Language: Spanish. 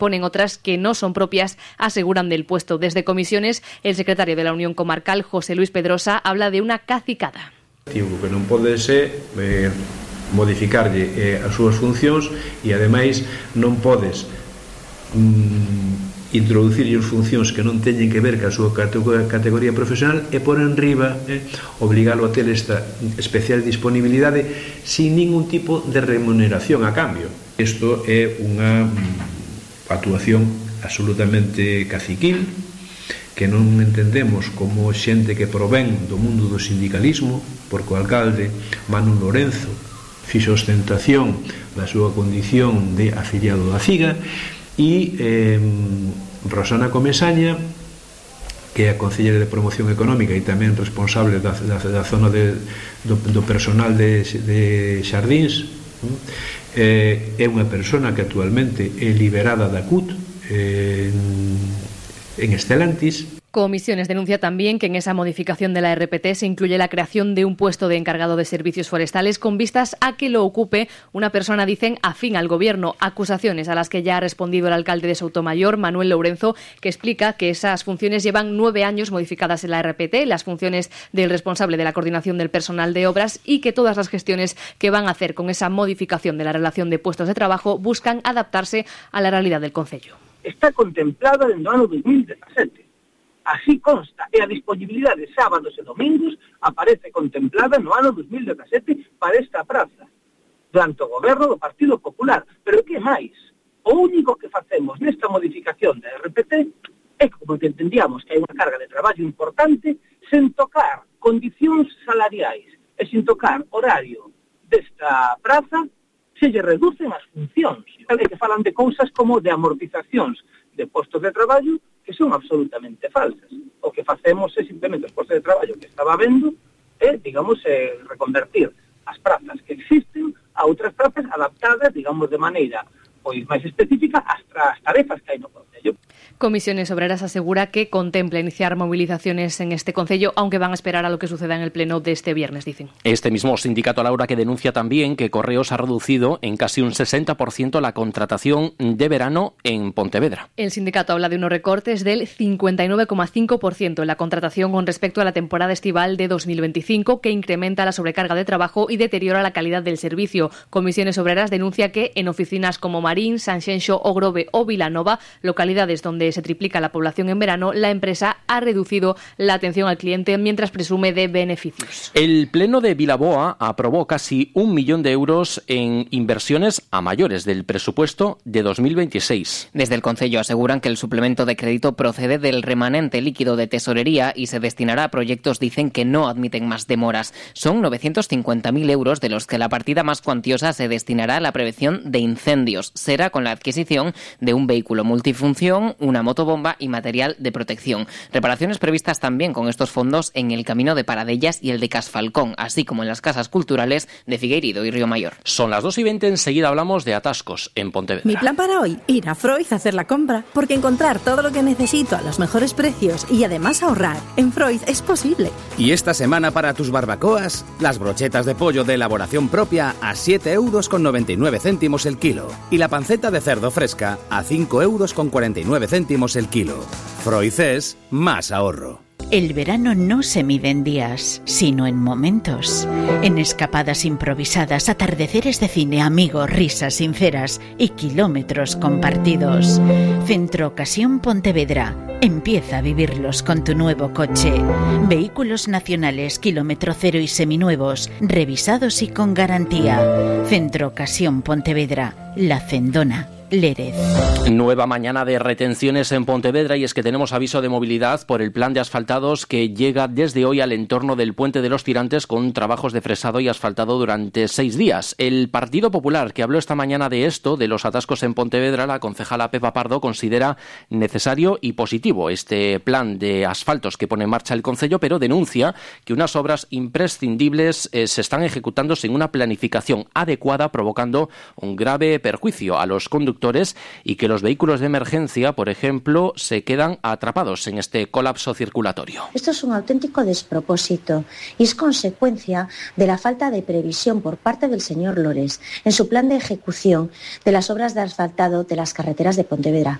ponen otras que no son propias, aseguran, del puesto. Desde Comisiones, el secretario de la Unión Comarcal, José Luis Pedrosa, habla de una cacicada. Que non pode ser modificarlle as súas funcións e ademais non podes introducirlle as funcións que non teñen que ver ca súa categoría profesional e por enriba obligalo a ter esta especial disponibilidade sin ningún tipo de remuneración a cambio. Isto é unha actuación absolutamente caciquil que non entendemos como xente que provén do mundo do sindicalismo, porque o alcalde Manu Lorenzo fixo ostentación da súa condición de afiliado da CIGA e Rosana Comesaña, que é a Concelleira de Promoción Económica e tamén responsable da zona do personal de Xardíns, é unha persona que actualmente é liberada da CUT en Estelantis. Comisiones denuncia también que en esa modificación de la RPT se incluye la creación de un puesto de encargado de servicios forestales con vistas a que lo ocupe una persona, dicen, afín al Gobierno. Acusaciones a las que ya ha respondido el alcalde de Soutomayor, Manuel Lourenzo, que explica que esas funciones llevan 9 años modificadas en la RPT, las funciones del responsable de la coordinación del personal de obras, y que todas las gestiones que van a hacer con esa modificación de la relación de puestos de trabajo buscan adaptarse a la realidad del concello. Está contemplada en el año 2017. Así consta, e a disponibilidade de sábados e domingos aparece contemplada no ano 2017 para esta praza, durante o goberno do Partido Popular. Pero que máis? O único que facemos nesta modificación da RPT é como que entendíamos que hai unha carga de traballo importante sen tocar condicións salariais e sen tocar horario desta praza, se lle reducen as funcións. E que falan de cousas como de amortizacións de postos de traballo que son absolutamente falsas. O que facemos é simplemente os postos de traballo que estaba vendo digamos, reconvertir as prazas que existen a outras prazas adaptadas, digamos, de maneira pois máis específica ás tarefas que hai no concello. Comisiones Obreras asegura que contempla iniciar movilizaciones en este concello, aunque van a esperar a lo que suceda en el pleno de este viernes, dicen. Este mismo sindicato, Laura, que denuncia también que Correos ha reducido en casi un 60% la contratación de verano en Pontevedra. El sindicato habla de unos recortes del 59,5% en la contratación con respecto a la temporada estival de 2025, que incrementa la sobrecarga de trabajo y deteriora la calidad del servicio. Comisiones Obreras denuncia que en oficinas como Marín, Sanxenxo, Ogrove o Vilanova, localidades donde se triplica la población en verano, la empresa ha reducido la atención al cliente mientras presume de beneficios. El Pleno de Vilaboa aprobó casi 1 millón de euros en inversiones a mayores del presupuesto de 2026. Desde el concello aseguran que el suplemento de crédito procede del remanente líquido de tesorería y se destinará a proyectos, dicen, que no admiten más demoras. Son 950.000 euros, de los que la partida más cuantiosa se destinará a la prevención de incendios. Será con la adquisición de un vehículo multifunción, una motobomba y material de protección. Reparaciones previstas también con estos fondos en el camino de Paradellas y el de Casfalcón, así como en las casas culturales de Figueiredo y Río Mayor. Son las 2:20, enseguida hablamos de atascos en Pontevedra. Mi plan para hoy, ir a Freud a hacer la compra, porque encontrar todo lo que necesito a los mejores precios y además ahorrar en Freud es posible. Y esta semana para tus barbacoas, las brochetas de pollo de elaboración propia a 7,99 € el kilo y la panceta de cerdo fresca a 5,49 € el kilo. Freud es más ahorro. El verano no se mide en días, sino en momentos. En escapadas improvisadas, atardeceres de cine, amigos, risas sinceras y kilómetros compartidos. Centro Ocasión Pontevedra. Empieza a vivirlos con tu nuevo coche. Vehículos nacionales, kilómetro cero y seminuevos, revisados y con garantía. Centro Ocasión Pontevedra. La Cendona. Lérez. Nueva mañana de retenciones en Pontevedra, y es que tenemos aviso de movilidad por el plan de asfaltados que llega desde hoy al entorno del Puente de los Tirantes, con trabajos de fresado y asfaltado durante 6 días. El Partido Popular, que habló esta mañana de esto, de los atascos en Pontevedra, la concejala Pepa Pardo considera necesario y positivo este plan de asfaltos que pone en marcha el concello, pero denuncia que unas obras imprescindibles se están ejecutando sin una planificación adecuada, provocando un grave perjuicio a los conductores conductores y que los vehículos de emergencia, por ejemplo, se quedan atrapados en este colapso circulatorio. Esto es un auténtico despropósito y es consecuencia de la falta de previsión por parte del señor Lores en su plan de ejecución de las obras de asfaltado de las carreteras de Pontevedra.